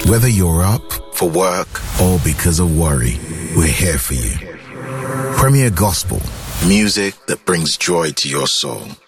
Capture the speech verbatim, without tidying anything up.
Whether you're up for work or because of worry, we're here for you. Premier Gospel, music that brings joy to your soul.